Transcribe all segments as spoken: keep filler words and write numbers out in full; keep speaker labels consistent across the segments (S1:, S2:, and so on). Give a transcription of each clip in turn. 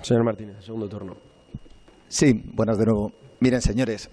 S1: Señor Martínez, segundo turno.
S2: Sí, buenas de nuevo. Miren, señores,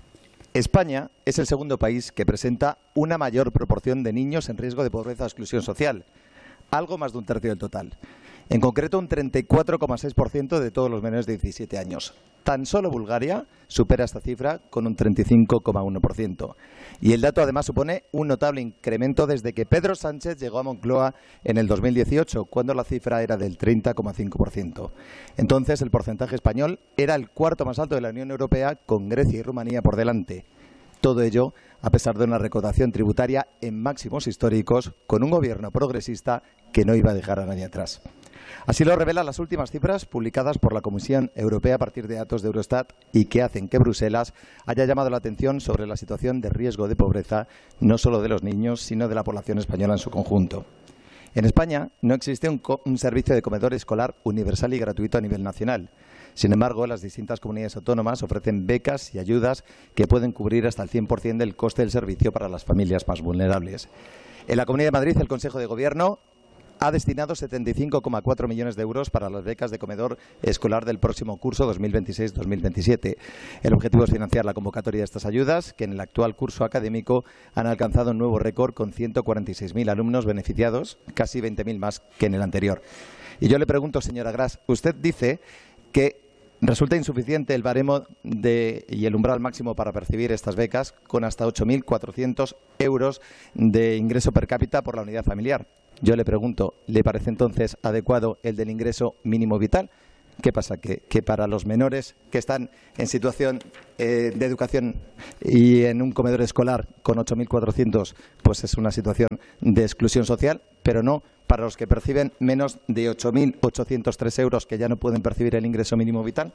S2: España es el segundo país que presenta una mayor proporción de niños en riesgo de pobreza o exclusión social, algo más de un tercio del total. En concreto, un treinta y cuatro coma seis por ciento de todos los menores de diecisiete años. Tan solo Bulgaria supera esta cifra con un treinta y cinco coma uno por ciento. Y el dato además supone un notable incremento desde que Pedro Sánchez llegó a Moncloa en el dos mil dieciocho, cuando la cifra era del treinta coma cinco por ciento. Entonces el porcentaje español era el cuarto más alto de la Unión Europea, con Grecia y Rumanía por delante. Todo ello a pesar de una recaudación tributaria en máximos históricos, con un gobierno progresista que no iba a dejar a nadie atrás. Así lo revelan las últimas cifras publicadas por la Comisión Europea a partir de datos de Eurostat y que hacen que Bruselas haya llamado la atención sobre la situación de riesgo de pobreza no solo de los niños, sino de la población española en su conjunto. En España no existe un, un servicio de comedor escolar universal y gratuito a nivel nacional. Sin embargo, las distintas comunidades autónomas ofrecen becas y ayudas que pueden cubrir hasta el cien por cien del coste del servicio para las familias más vulnerables. En la Comunidad de Madrid, el Consejo de Gobierno ha destinado setenta y cinco coma cuatro millones de euros para las becas de comedor escolar del próximo curso dos mil veintiséis dos mil veintisiete. El objetivo es financiar la convocatoria de estas ayudas, que en el actual curso académico han alcanzado un nuevo récord con ciento cuarenta y seis mil alumnos beneficiados, casi veinte mil más que en el anterior. Y yo le pregunto, señora Gras, usted dice que resulta insuficiente el baremo de, y el umbral máximo para percibir estas becas, con hasta ocho mil cuatrocientos euros de ingreso per cápita por la unidad familiar. Yo le pregunto, ¿le parece entonces adecuado el del ingreso mínimo vital? ¿Qué pasa? ¿Que, que para los menores que están en situación eh, de educación y en un comedor escolar con ocho mil cuatrocientos, pues es una situación de exclusión social, pero no para los que perciben menos de ocho mil ochocientos tres euros, que ya no pueden percibir el ingreso mínimo vital?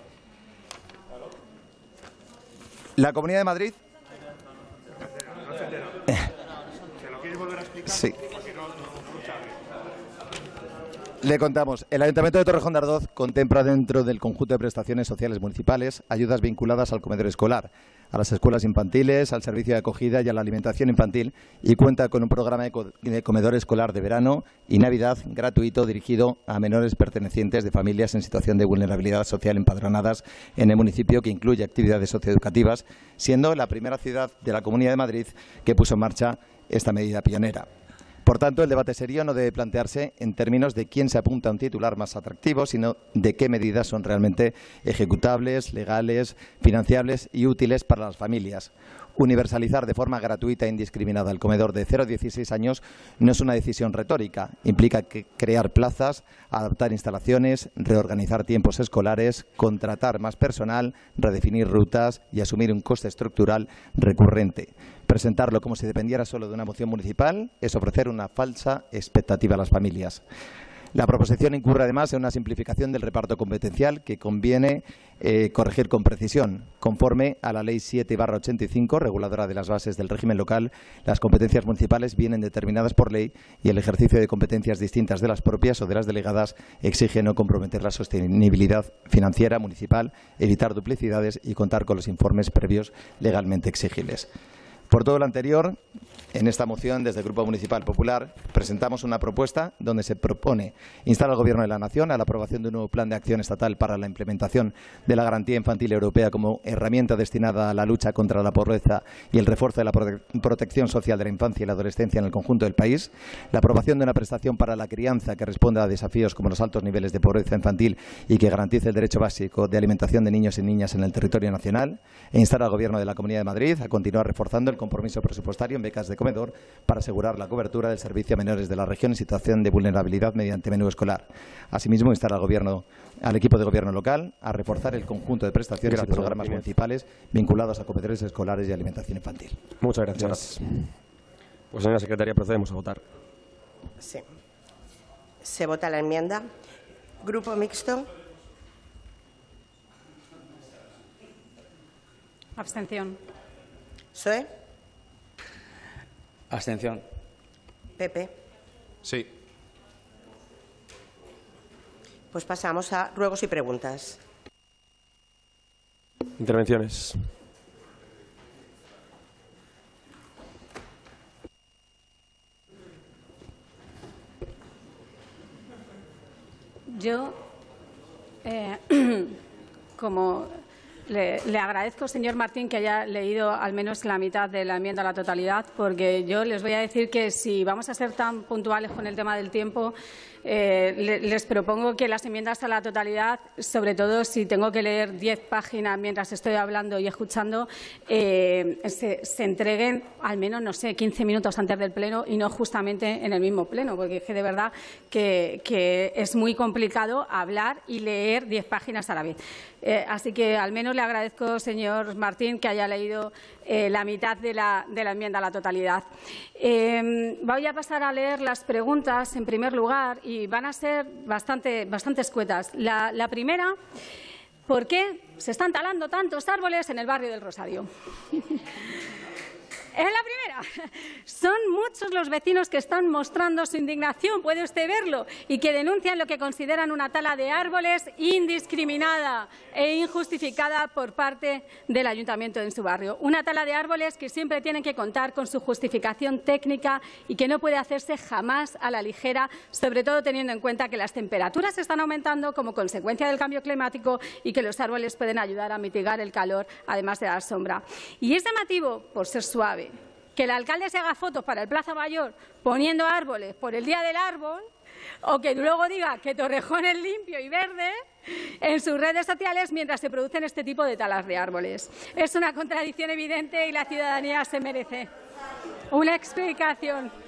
S2: La Comunidad de Madrid... Sí. Le contamos, el Ayuntamiento de Torrejón de Ardoz contempla dentro del conjunto de prestaciones sociales municipales ayudas vinculadas al comedor escolar, a las escuelas infantiles, al servicio de acogida y a la alimentación infantil, y cuenta con un programa de, co de comedor escolar de verano y Navidad gratuito dirigido a menores pertenecientes de familias en situación de vulnerabilidad social empadronadas en el municipio, que incluye actividades socioeducativas, siendo la primera ciudad de la Comunidad de Madrid que puso en marcha esta medida pionera. Por tanto, el debate serio no debe plantearse en términos de quién se apunta a un titular más atractivo, sino de qué medidas son realmente ejecutables, legales, financiables y útiles para las familias. Universalizar de forma gratuita e indiscriminada el comedor de cero a dieciséis años no es una decisión retórica. Implica que crear plazas, adaptar instalaciones, reorganizar tiempos escolares, contratar más personal, redefinir rutas y asumir un coste estructural recurrente. Presentarlo como si dependiera solo de una moción municipal es ofrecer una falsa expectativa a las familias. La proposición incurre además en una simplificación del reparto competencial que conviene eh, corregir con precisión. Conforme a la Ley siete barra ochenta y cinco, reguladora de las bases del régimen local, las competencias municipales vienen determinadas por ley y el ejercicio de competencias distintas de las propias o de las delegadas exige no comprometer la sostenibilidad financiera municipal, evitar duplicidades y contar con los informes previos legalmente exigibles. Por todo lo anterior, en esta moción, desde el Grupo Municipal Popular, presentamos una propuesta donde se propone instar al Gobierno de la Nación a la aprobación de un nuevo plan de acción estatal para la implementación de la Garantía Infantil Europea como herramienta destinada a la lucha contra la pobreza y el refuerzo de la prote protección social de la infancia y la adolescencia en el conjunto del país, la aprobación de una prestación para la crianza que responda a desafíos como los altos niveles de pobreza infantil y que garantice el derecho básico de alimentación de niños y niñas en el territorio nacional, e instar al Gobierno de la Comunidad de Madrid a continuar reforzando el compromiso presupuestario en becas de comedor para asegurar la cobertura del servicio a menores de la región en situación de vulnerabilidad mediante menú escolar. Asimismo, instar al gobierno, al equipo de gobierno local a reforzar el conjunto de prestaciones Gracias, y programas municipales vinculados a comedores escolares y alimentación infantil.
S1: Muchas gracias. gracias. Pues, señora secretaria, procedemos a votar.
S3: Sí. Se vota la enmienda. Grupo mixto.
S4: Abstención.
S3: P S O E.
S5: Abstención.
S3: P P.
S6: Sí.
S3: Pues pasamos a ruegos y preguntas.
S1: Intervenciones.
S4: Yo Eh, como le, le agradezco, señor Martín, que haya leído al menos la mitad de la enmienda a la totalidad, porque yo les voy a decir que si vamos a ser tan puntuales con el tema del tiempo, Eh, les propongo que las enmiendas a la totalidad, sobre todo si tengo que leer diez páginas mientras estoy hablando y escuchando, eh, se, se entreguen al menos, no sé, quince minutos antes del pleno y no justamente en el mismo pleno, porque es que de verdad que, que es muy complicado hablar y leer diez páginas a la vez. Eh, así que al menos le agradezco, señor Martín, que haya leído eh, la mitad de la, de la enmienda a la totalidad. Eh, voy a pasar a leer las preguntas en primer lugar y van a ser bastante, bastante escuetas. La, la primera, ¿por qué se están talando tantos árboles en el barrio del Rosario? Es la primera. Son muchos los vecinos que están mostrando su indignación, puede usted verlo, y que denuncian lo que consideran una tala de árboles indiscriminada e injustificada por parte del ayuntamiento en su barrio. Una tala de árboles que siempre tienen que contar con su justificación técnica y que no puede hacerse jamás a la ligera, sobre todo teniendo en cuenta que las temperaturas están aumentando como consecuencia del cambio climático y que los árboles pueden ayudar a mitigar el calor, además de dar sombra. Y es llamativo, por ser suave, que el alcalde se haga fotos para el Plaza Mayor poniendo árboles por el Día del Árbol, o que luego diga que Torrejón es limpio y verde en sus redes sociales mientras se producen este tipo de talas de árboles. Es una contradicción evidente y la ciudadanía se merece una explicación.